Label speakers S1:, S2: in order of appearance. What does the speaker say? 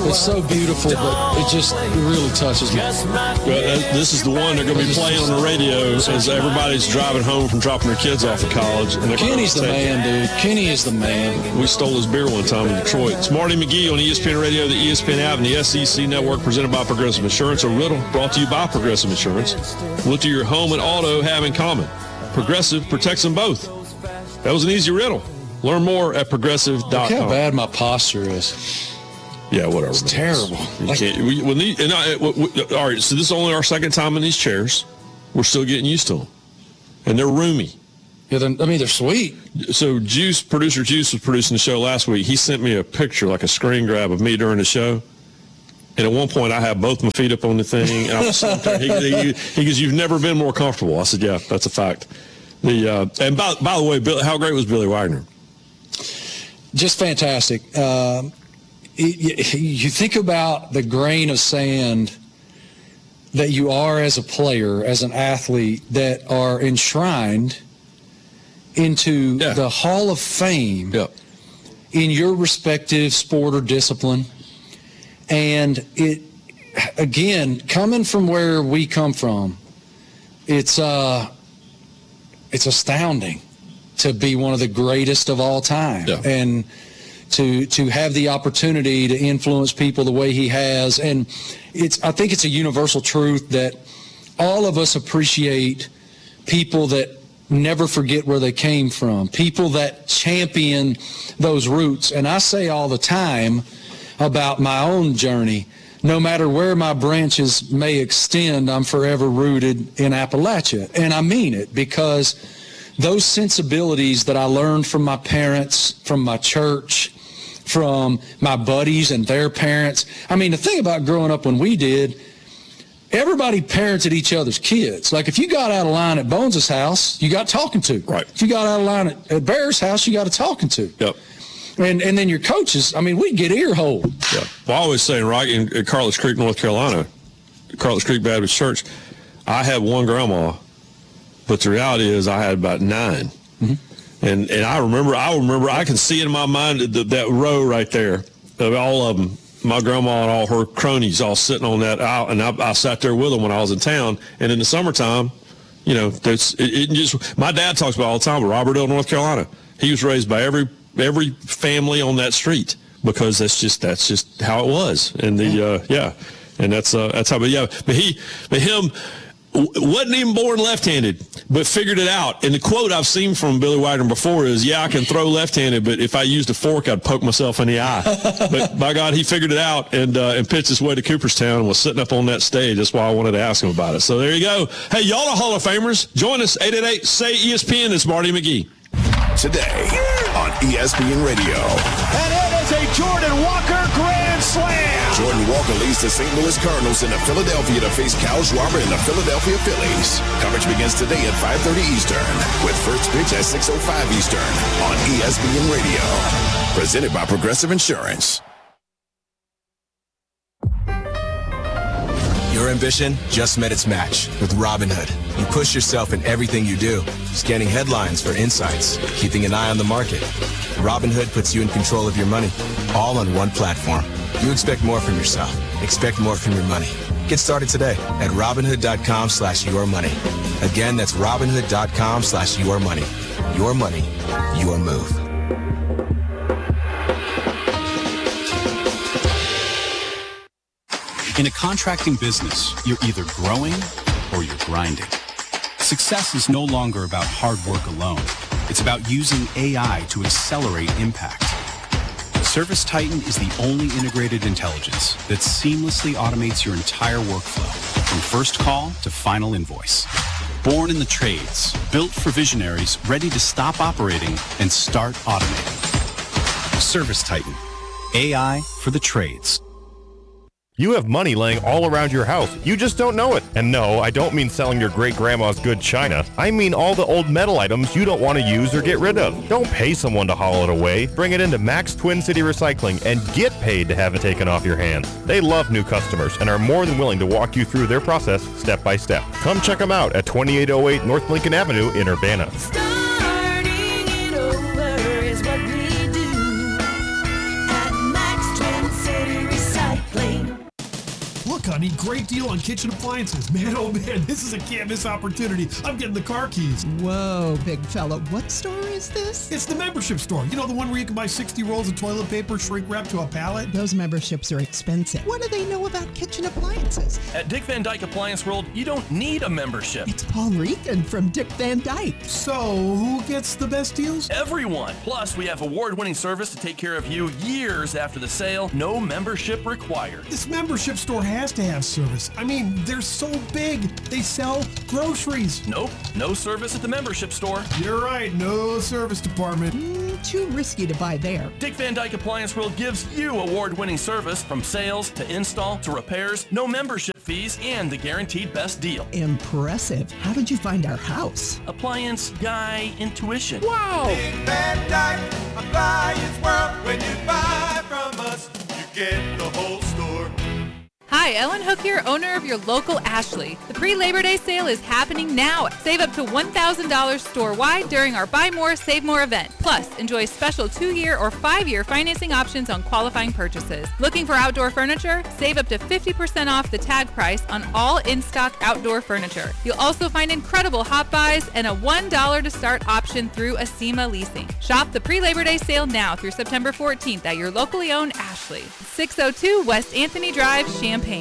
S1: It's so beautiful, but it really touches me.
S2: Well, this is the one they're going to be playing on the radio as everybody's driving home from dropping their kids off at college. And
S1: Kenny's the man, dude. Kenny is the man.
S2: We stole his beer one time in Detroit. It's Marty McGee on ESPN Radio, the ESPN app, and the SEC Network, presented by Progressive Insurance. A riddle brought to you by Progressive Insurance. What do your home and auto have in common? Progressive protects them both. That was an easy riddle. Learn more at progressive.com.
S1: Look how bad my posture is.
S2: Yeah, whatever.
S1: It's terrible.
S2: All right, so this is only our second time in these chairs. We're still getting used to them. And they're roomy.
S1: Yeah, they're sweet.
S2: So producer Juice was producing the show last week. He sent me a picture, like a screen grab of me during the show. And at one point, I had both my feet up on the thing. And I was sitting there. He goes, "You've never been more comfortable." I said, "Yeah, that's a fact." And by the way, Bill, how great was Billy Wagner?
S1: Just fantastic. You think about the grain of sand that you are as a player, as an athlete, that are enshrined into the Hall of Fame in your respective sport or discipline. And it, again, coming from where we come from, it's astounding to be one of the greatest of all time. Yeah. And to have the opportunity to influence people the way he has. And I think it's a universal truth that all of us appreciate people that never forget where they came from, people that champion those roots. And I say all the time about my own journey, no matter where my branches may extend, I'm forever rooted in Appalachia. And I mean it, because those sensibilities that I learned from my parents, from my church, from my buddies and their parents. I mean, the thing about growing up when we did, everybody parented each other's kids. Like, if you got out of line at Bones' house, you got talking to.
S2: Right.
S1: If you got out of line at Bear's house, you got a talking to.
S2: Yep.
S1: And then your coaches, I mean, we'd get ear-holed.
S2: Yeah. Well, I always say, right, in Carlos Creek, North Carolina, Carlos Creek Baptist Church, I had one grandma, but the reality is I had about 9. Mm-hmm. And I remember, I can see in my mind that row right there of all of them, my grandma and all her cronies all sitting on that aisle, and I sat there with them when I was in town. And in the summertime, you know, my dad talks about all the time, Robert Hill, North Carolina. He was raised by every family on that street, because that's just how it was. And and that's how. But him wasn't even born left-handed, but figured it out. And the quote I've seen from Billy Wagner before is, "Yeah, I can throw left-handed, but if I used a fork, I'd poke myself in the eye." But by God, he figured it out and pitched his way to Cooperstown and was sitting up on that stage. That's why I wanted to ask him about it. So there you go. Hey, y'all are Hall of Famers. Join us, 888-SAY-ESPN. It's Marty McGee.
S3: Today on ESPN Radio.
S4: And it is a Jordan Walker grand slam.
S3: Jordan Walker leads the St. Louis Cardinals into Philadelphia to face Kyle Schwarber and the Philadelphia Phillies. Coverage begins today at 5:30 Eastern, with first pitch at 6:05 Eastern on ESPN Radio. Presented by Progressive Insurance.
S5: Your ambition just met its match with Robinhood. You push yourself in everything you do, scanning headlines for insights, keeping an eye on the market. Robinhood puts you in control of your money, all on one platform. You expect more from yourself. Expect more from your money. Get started today at Robinhood.com/yourmoney. Again, that's Robinhood.com/yourmoney. Your money, your move.
S6: In a contracting business, you're either growing or you're grinding. Success is no longer about hard work alone. It's about using AI to accelerate impact. ServiceTitan is the only integrated intelligence that seamlessly automates your entire workflow, from first call to final invoice. Born in the trades, built for visionaries ready to stop operating and start automating. ServiceTitan, AI for the trades.
S7: You have money laying all around your house. You just don't know it. And no, I don't mean selling your great-grandma's good china. I mean all the old metal items you don't want to use or get rid of. Don't pay someone to haul it away. Bring it into Max Twin City Recycling and get paid to have it taken off your hands. They love new customers and are more than willing to walk you through their process step by step. Come check them out at 2808 North Lincoln Avenue in Urbana.
S8: I need great deal on kitchen appliances. Man, oh man, this is a can't miss opportunity. I'm getting the car keys.
S9: Whoa, big fella. What store is this?
S8: It's the membership store. You know, the one where you can buy 60 rolls of toilet paper shrink wrapped to a pallet?
S9: Those memberships are expensive. What do they know about kitchen appliances?
S10: At Dick Van Dyke Appliance World, you don't need a membership.
S9: It's Paul Regan from Dick Van Dyke.
S8: So, who gets the best deals?
S10: Everyone. Plus, we have award-winning service to take care of you years after the sale. No membership required.
S8: This membership store has to have service. I mean, they're so big. They sell groceries.
S10: Nope. No service at the membership store.
S8: You're right. No service department.
S9: Too risky to buy there.
S10: Dick Van Dyke Appliance World gives you award-winning service from sales to install to repairs, no membership fees, and the guaranteed best deal.
S9: Impressive. How did you find our house?
S10: Appliance Guy Intuition.
S9: Wow!
S11: Dick Van Dyke Appliance World. When you buy from us, you get the whole store.
S12: Hi, Ellen Hook here, owner of your local Ashley. The pre-Labor Day sale is happening now. Save up to $1,000 store-wide during our Buy More, Save More event. Plus, enjoy special 2-year or 5-year financing options on qualifying purchases. Looking for outdoor furniture? Save up to 50% off the tag price on all in-stock outdoor furniture. You'll also find incredible hot buys and a $1 to start option through Acima Leasing. Shop the pre-Labor Day sale now through September 14th at your locally owned Ashley. 602 West Anthony Drive, Champaign.